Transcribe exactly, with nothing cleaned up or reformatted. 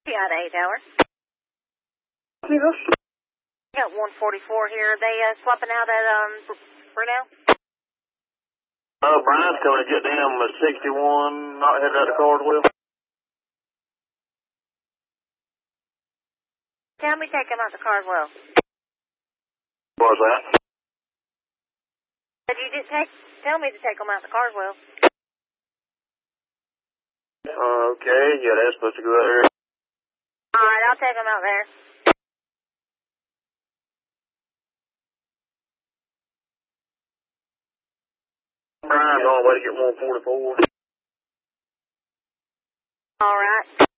Yeah, the eight hour. Jesus. Got one forty-four here. Are they uh, swapping out at um Brunel? Uh, Brian's coming to get them a sixty-one, not headed out of Cardwell. Tell me take him out to Carswell. What was that? But you didn't take, tell me to take him out to Carswell. Uh, okay, yeah, that's supposed to go out there. Alright, I'll take him out there. Brian's on the way to get one forty-four. Alright.